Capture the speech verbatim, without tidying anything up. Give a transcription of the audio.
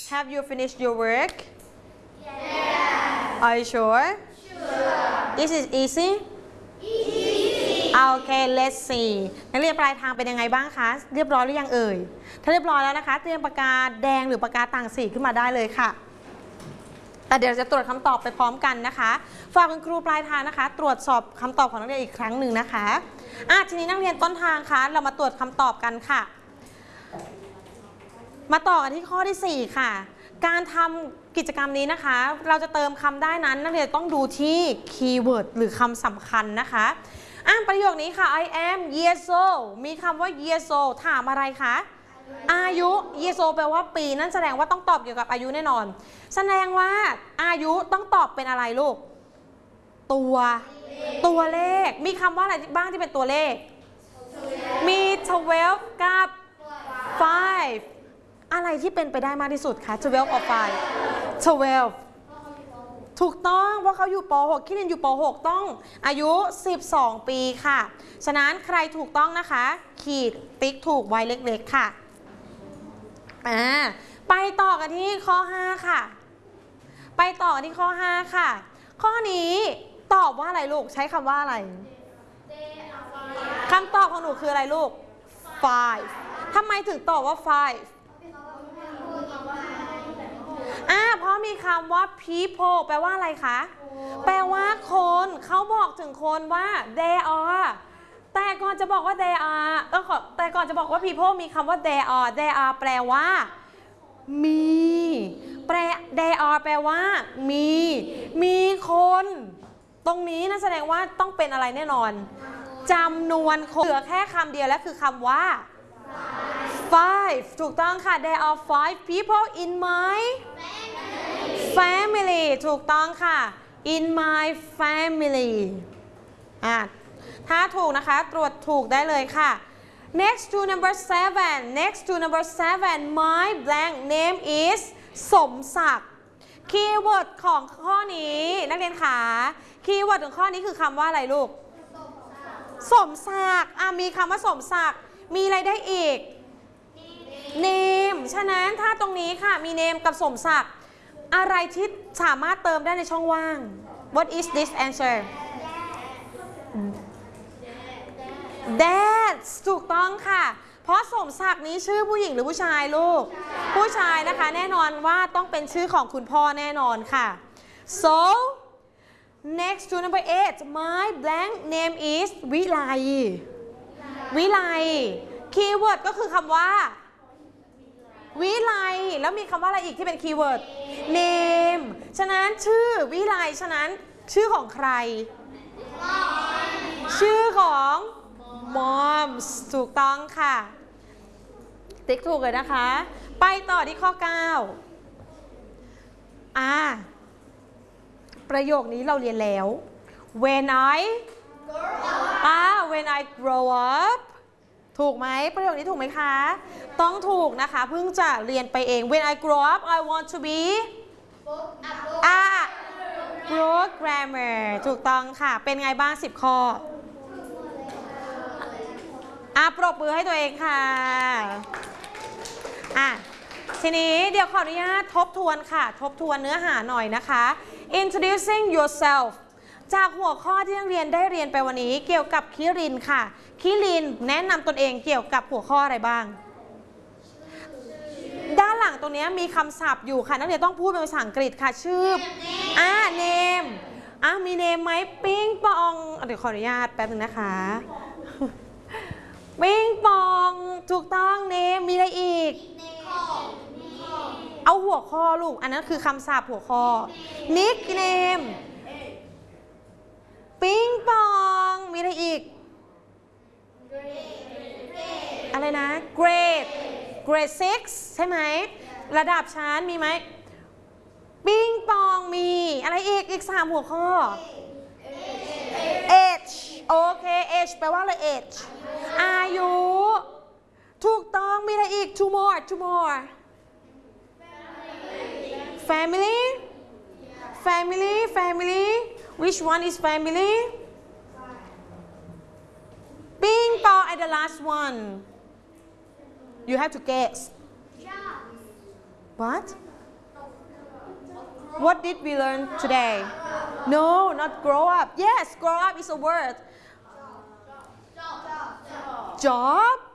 Have you finished your work? Are you sure? This is easy. Okay, let's see นักเรียนปลายทางเป็นยังไงบ้างคะเรียบร้อยหรือยังเอ่ยถ้าเรียบร้อยแล้วนะคะเตรียมปากกาแดงหรือปากกาต่างสีขึ้นมาได้เลยค่ะแต่เดี๋ยวจะตรวจคำตอบไปพร้อมกันนะคะฝากคุณครูปลายทางนะคะตรวจสอบคำตอบของนักเรียนอีกครั้งหนึ่งนะคะอ่ะทีนี้นักเรียนต้นทางคะเรามาตรวจคำตอบกันค่ะมาต่อกันที่ข้อที่สี่ค่ะการทำกิจกรรมนี้นะคะเราจะเติมคำได้นั้นนักเรียนต้องดูที่คีย์เวิร์ดหรือคำสำคัญนะคะอ่ะประโยคนี้ค่ะ I am years old มีคำว่า years old ถามอะไรคะอายุ years old แปลว่าปีนั่นแสดงว่าต้องตอบเกี่ยวกับอายุแน่นอนแสดงว่าอายุต้องตอบเป็นอะไรลูกตัวตัวเลขมีคำว่าอะไรบ้างที่เป็นตัวเลขมี twelve กับ five อะไรที่เป็นไปได้มากที่สุดคะ twelve or five twelve ถูกต้องเพราะเขาอยู่ป หก คิรินอยู่ป หก ต้องอายุสิบสองปีค่ะฉะนั้นใครถูกต้องนะคะขีดติ๊กถูกไว้เล็กๆค่ะอ่าไปต่อกันที่ข้อห้าค่ะไปต่อกันที่ข้อห้าค่ะข้อนี้ตอบว่าอะไรลูกใช้คำว่าอะไรคำตอบของหนูคืออะไรลูก five ทำไมถึงตอบว่า five อ่าเพราะมีคำว่า people แปลว่าอะไรคะแปลว่าคนเขาบอกถึงคนว่า they are แต่ก่อนจะบอกว่า they are เออแต่ก่อนจะบอกว่า people มีคำว่า they are they are แปลว่ามีแปล they are แปลว่ามีมีคนตรงนี้นะแสดงว่าต้องเป็นอะไรแน่นอนจำนวนคนเหลือแค่คำเดียวและคือคำว่า five ถูกต้องค่ะ there are five people in my family ถูกต้องค่ะ in my family อ่ะถ้าถูกนะคะตรวจถูกได้เลยค่ะ next to number seven next to number seven my blank name is สมศักดิ์คีย์เวิร์ดของข้อนี้นักเรียนขาคีย์เวิร์ดของข้อนี้คือคำว่าอะไรลูกสมศักดิ์อ่ะมีคำว่าสมศักดิ์มีอะไรได้อีก name ฉะนั้นถ้าตรงนี้ค่ะมี name กับสมศักดิ์อะไรที่สามารถเติมได้ในช่องว่าง what is this answer Dad ถูกต้องค่ะเพราะสมศักดิ์นี้ชื่อผู้หญิงหรือผู้ชายลูกผู้ชายนะคะแน่นอนว่าต้องเป็นชื่อของคุณพ่อแน่นอนค่ะ so next to number eight my blank name is วิไลวิไลคีย์เวิร์ดก็คือคำว่าวิไลแล้วมีคำว่าอะไรอีกที่เป็นคีย์เวิร์ด name ฉะนั้นชื่อวิไลฉะนั้นชื่อของใครชื่อของ moms ถูกต้องค่ะติ๊กถูกเลยนะคะไปต่อที่ข้อเก้าอ่าประโยคนี้เราเรียนแล้ว when I อ่า when I grow up ถูกไหมประโยคนี้ถูกไหมคะต้องถูกนะคะเพิ่งจะเรียนไปเอง when I grow up I want to be อ่า good grammar ถูกต้องค่ะเป็นไงบ้างสิบข้ออ่ะปรบมือให้ตัวเองค่ะอ่ะทีนี้เดี๋ยวขออนุญาตทบทวนค่ะทบทวนเนื้อหาหน่อยนะคะ introducing yourself จากหัวข้อที่นักเรียนได้เรียนไปวันนี้เกี่ยวกับคิรินค่ะคิรินแนะนำตนเองเกี่ยวกับหัวข้ออะไรบ้างด้านหลังตรงนี้มีคำศัพท์อยู่ค่ะนักเรียนต้องพูดเป็นภาษาอังกฤษค่ะชื่ออ่า name อ่ะมี name ไหมปิ้งปองเดี๋ยวขออนุญาตแป๊บนึงนะคะปิ้งปองถูกต้อง name มีอะไรอีกเอาหัวข้อลูกอันนั้นคือคำศัพท์หัวข้อ nickname ปิ้งปองมีอะไรอีกอะไรนะ grade grade six ใช่ไหมระดับชั้นมีไหมปิ้งปองมีอะไรอีกอีกสามหัวข้อ age โอเค age แปลว่าอะไร age อายุถูกต้องมีอะไรอีก two more two more family family family which one is family Ping pong and the last one you have to guess what What did we learn today? No, not grow up. Yes, grow up is a word. Job